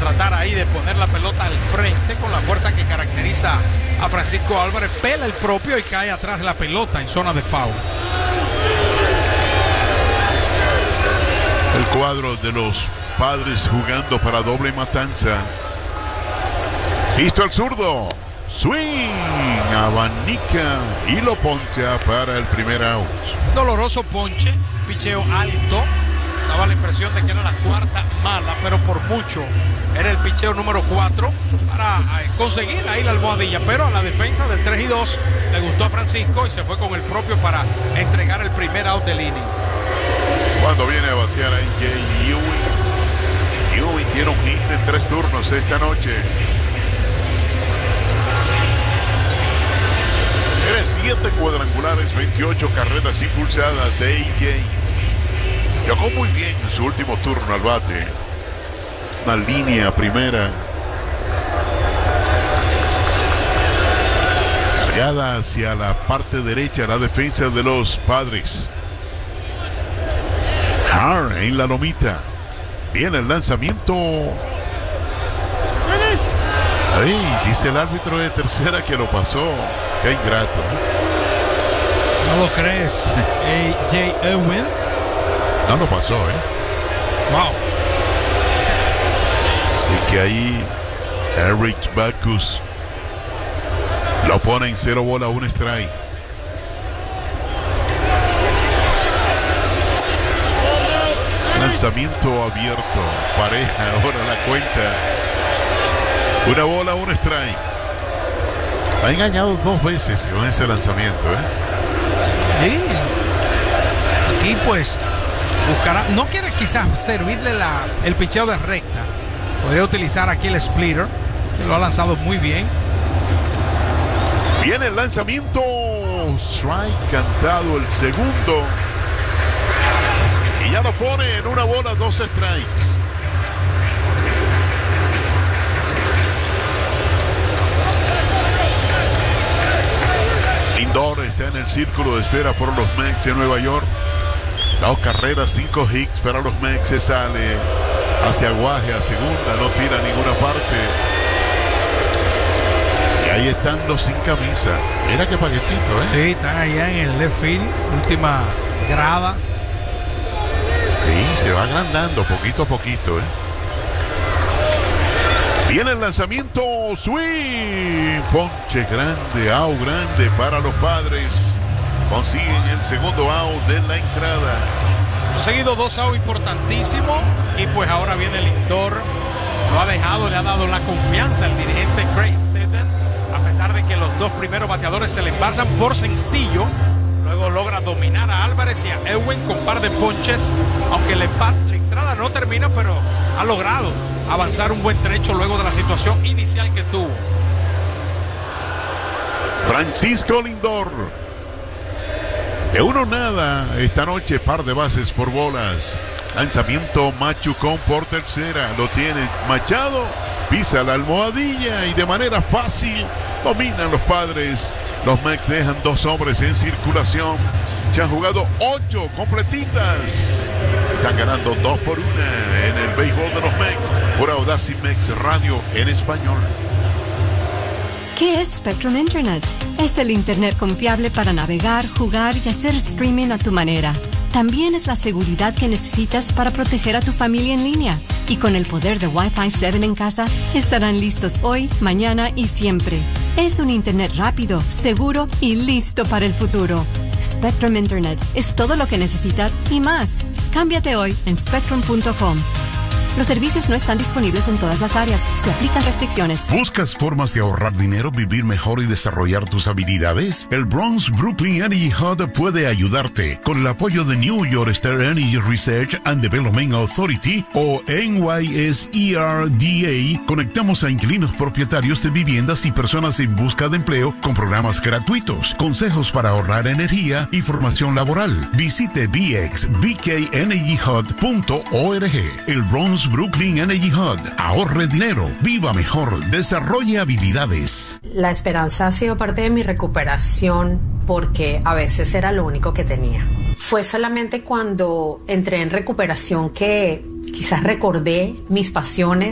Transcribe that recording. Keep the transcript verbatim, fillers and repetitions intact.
tratar ahí de poner la pelota al frente con la fuerza que caracteriza a Francisco Álvarez. Pela el propio y cae atrás de la pelota en zona de foul. El cuadro de los Padres jugando para doble matanza. Listo el zurdo. Swing, abanica y lo poncha para el primer out. Doloroso ponche, picheo alto. Daba la impresión de que era la cuarta mala, pero por mucho era el picheo número cuatro para eh, conseguir ahí la almohadilla. Pero a la defensa del tres y dos le gustó a Francisco y se fue con el propio para entregar el primer out del inning. Cuando viene a batear a Jay Ewing. Ewing tiene un hit en tres turnos esta noche. Tiene siete cuadrangulares, veintiocho carreras impulsadas. A J jugó muy bien en su último turno al bate. Una línea primera. Cargada hacia la parte derecha la defensa de los Padres. Hart en la lomita. Viene el lanzamiento. Ay, dice el árbitro de tercera que lo pasó. Qué ingrato. ¿No lo crees, A J Ewing? No lo pasó, ¿eh? Wow. Así que ahí Eric Backus lo pone en cero bola, un strike. Lanzamiento abierto, pareja, ahora la cuenta. Una bola, un strike. Ha engañado dos veces con ese lanzamiento, ¿eh? Sí. Aquí pues buscará, no quiere quizás servirle la, el picheo de recta. Podría utilizar aquí el splitter, que lo ha lanzado muy bien. Viene el lanzamiento. Strike cantado el segundo. Y ya lo pone en una bola, dos strikes. Lindor está en el círculo de espera por los Mets de Nueva York. Dos carreras, cinco hits para los Mets. Se sale hacia Guaje a segunda, no tira a ninguna parte. Y ahí están los sin camisa. Mira qué paquetito, ¿eh? Sí, están allá en el left field, última grada. Sí, se va agrandando poquito a poquito, ¿eh? Viene el lanzamiento, swing, ponche grande, out grande para los Padres. Consiguen el segundo out de la entrada. Conseguido dos outs importantísimos y pues ahora viene Lindor. Lo ha dejado, le ha dado la confianza al dirigente Craig Stetson, a pesar de que los dos primeros bateadores se le pasan por sencillo. Luego logra dominar a Álvarez y a Ewing con par de ponches, aunque el empate, la entrada no termina, pero ha logrado avanzar un buen trecho luego de la situación inicial que tuvo. Francisco Lindor. De uno nada esta noche, par de bases por bolas. Lanzamiento Machucón por tercera. Lo tiene Machado. Pisa la almohadilla y de manera fácil dominan los Padres. Los Mets dejan dos hombres en circulación. Se han jugado ocho completitas. Están ganando dos por una en el béisbol de los Mets por Audacy Mex Radio en español. ¿Qué es Spectrum Internet? Es el Internet confiable para navegar, jugar y hacer streaming a tu manera. También es la seguridad que necesitas para proteger a tu familia en línea. Y con el poder de Wi-Fi siete en casa, estarán listos hoy, mañana y siempre. Es un Internet rápido, seguro y listo para el futuro. Spectrum Internet es todo lo que necesitas y más. Cámbiate hoy en spectrum punto com. Los servicios no están disponibles en todas las áreas. Se aplican restricciones. ¿Buscas formas de ahorrar dinero, vivir mejor y desarrollar tus habilidades? El Bronx Brooklyn Energy Hub puede ayudarte. Con el apoyo de New York State Energy Research and Development Authority o N Y S E R D A, conectamos a inquilinos propietarios de viviendas y personas en busca de empleo con programas gratuitos, consejos para ahorrar energía y formación laboral. Visite b x b k energy hub punto org. El Bronx Brooklyn Energy Hub. Ahorre dinero, viva mejor, desarrolle habilidades. La esperanza ha sido parte de mi recuperación porque a veces era lo único que tenía. Fue solamente cuando entré en recuperación que quizás recordé mis pasiones